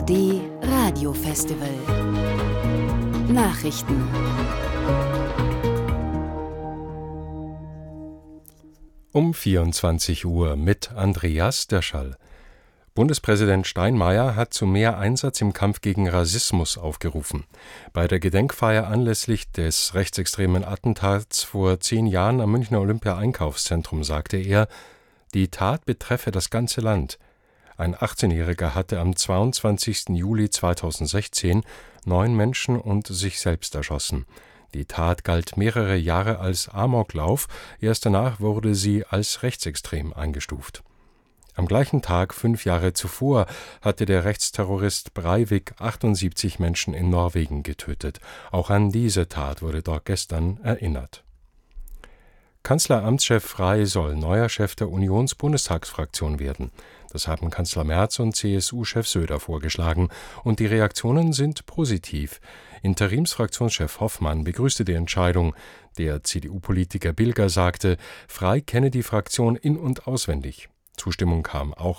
ARD Radiofestival. Nachrichten. Um 24 Uhr mit Andreas Derschall. Bundespräsident Steinmeier hat zu mehr Einsatz im Kampf gegen Rassismus aufgerufen. Bei der Gedenkfeier anlässlich des rechtsextremen Attentats vor 10 Jahren am Münchner Olympia-Einkaufszentrum sagte er, die Tat betreffe das ganze Land. Ein 18-Jähriger hatte am 22. Juli 2016 9 Menschen und sich selbst erschossen. Die Tat galt mehrere Jahre als Amoklauf, erst danach wurde sie als rechtsextrem eingestuft. Am gleichen Tag, 5 Jahre zuvor, hatte der Rechtsterrorist Breivik 78 Menschen in Norwegen getötet. Auch an diese Tat wurde dort gestern erinnert. Kanzleramtschef Frey soll neuer Chef der Unionsbundestagsfraktion werden. Das haben Kanzler Merz und CSU-Chef Söder vorgeschlagen. Und die Reaktionen sind positiv. Interimsfraktionschef Hoffmann begrüßte die Entscheidung. Der CDU-Politiker Bilger sagte, Frey kenne die Fraktion in- und auswendig. Zustimmung kam auch